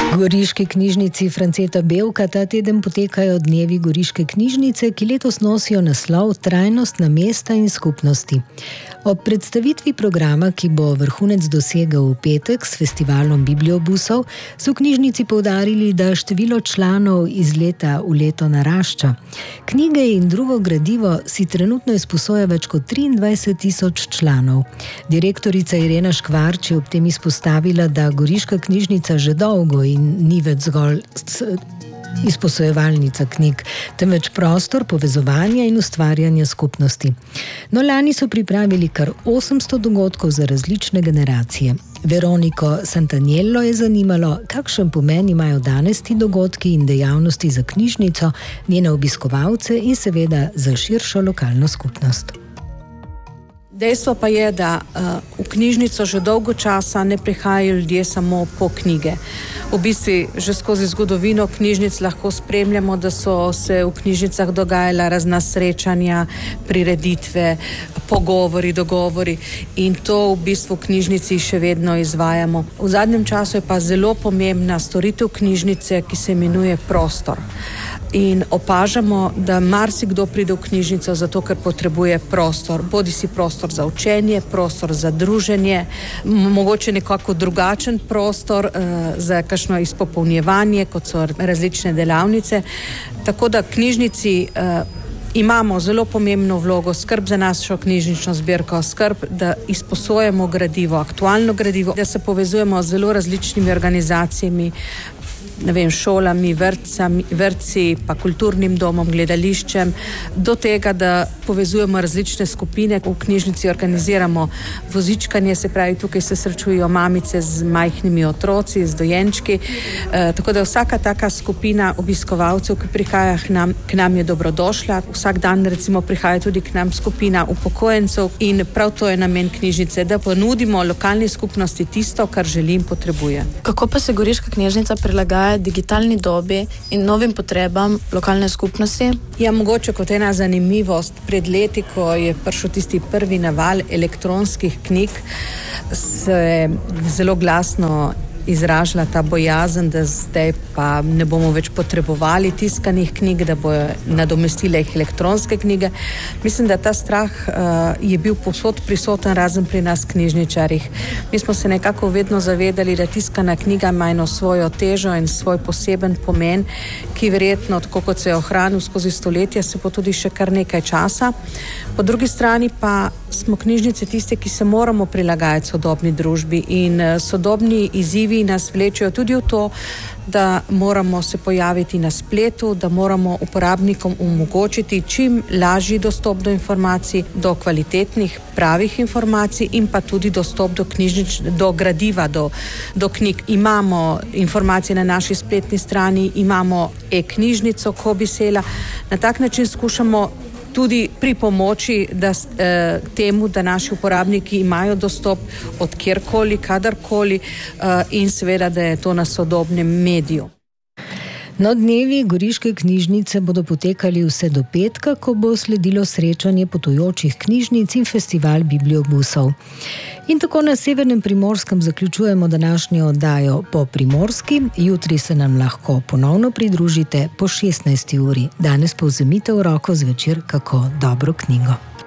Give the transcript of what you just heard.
Goriški knjižnici Franceta Bevka ta teden potekajo dnevi Goriške knjižnice, ki letos nosijo naslov Trajnostna mesta in skupnosti. Ob predstavitvi programa, ki bo vrhunec dosegel v petek s festivalom bibliobusov, so v knjižnici poudarili, da število članov iz leta v leto narašča. Knjige in drugo gradivo si trenutno izposoja več kot 23.000 članov. Direktorica Irena Škvarč je ob tem izpostavila, da Goriška knjižnica že dolgo in ni več zgolj izposojevalnica knjig, temveč prostor povezovanja in ustvarjanja skupnosti. No, lani so pripravili kar 800 dogodkov za različne generacije. Veroniko Santaniello je zanimalo, kakšen pomen imajo danes ti dogodki in dejavnosti za knjižnico, njene obiskovalce in seveda za širšo lokalno skupnost. Dejstvo pa je, da v knjižnico že dolgo časa ne prihajajo ljudje samo po knjige. V bistvu že skozi zgodovino knjižnic lahko spremljamo, da so se v knjižnicah dogajala razna srečanja, prireditve, pogovori, dogovori in to v bistvu v knjižnici še vedno izvajamo. V zadnjem času je pa zelo pomembna storitev knjižnice, ki se imenuje prostor. In opažamo, da marsikdo pride v knjižnico zato, ker potrebuje prostor. Bodisi prostor za učenje, prostor za druženje, mogoče nekako drugačen prostor za kakšno izpopolnjevanje, kot so različne delavnice. Tako da knjižnici imamo zelo pomembno vlogo, skrb za našo knjižnično zbirko, skrb, da izposojamo gradivo, aktualno gradivo, da se povezujemo z zelo različnimi organizacijami, šolami, vrtci, pa kulturnim domom, gledališčem, do tega, da povezujemo različne skupine. V knjižnici organiziramo vozičkanje, se pravi, tukaj se srečujejo mamice z majhnimi otroci, z dojenčki, tako da vsaka taka skupina obiskovalcev, ki prihaja k nam je dobrodošla. Vsak dan recimo prihaja tudi k nam skupina upokojencev in prav to je namen knjižnice, da ponudimo lokalni skupnosti tisto, kar želi in potrebuje. Kako pa se Goriška knjižnica prilagaja digitalni dobi in novim potrebam lokalne skupnosti? Ja, mogoče kot ena zanimivost, pred leti, ko je prišel tisti prvi naval elektronskih knjig, se je zelo glasno izražala ta bojazen, da zdaj pa ne bomo več potrebovali tiskanih knjig, da bojo nadomestile jih elektronske knjige. Mislim, da ta strah je bil povsod prisoten, razen pri nas knjižničarjih. Mi smo se nekako vedno zavedali, da tiskana knjiga ima eno svojo težo in svoj poseben pomen, ki verjetno, tako kot se je ohranil skozi stoletja, se bo tudi še kar nekaj časa. Po drugi strani pa smo knjižnice tiste, ki se moramo prilagajati sodobni družbi in sodobni izzivi nas vlečejo tudi v to, da moramo se pojaviti na spletu, da moramo uporabnikom omogočiti čim lažji dostop do informacij, do kvalitetnih, pravih informacij in pa tudi dostop do gradiva, do knjig. Imamo informacije na naši spletni strani, imamo e-knjižnico Kobisela. Na tak način skušamo tudi pri pomoči temu, da naši uporabniki imajo dostop od kjerkoli, kadarkoli in seveda, da je to na sodobnem mediju. No, dnevi Goriške knjižnice bodo potekali vse do petka, ko bo sledilo srečanje potujočih knjižnic in festival bibliobusov. In tako na severnem Primorskem zaključujemo današnjo oddajo Po Primorski. Jutri se nam lahko ponovno pridružite po 16. uri. Danes povzemite v roko zvečer kako dobro knjigo.